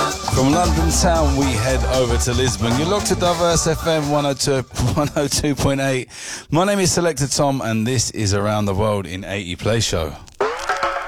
From London town, we head over to Lisbon. You're locked to Diverse FM 102.8. My name is Selector Tom, and this is Around the World in 80 Play Show.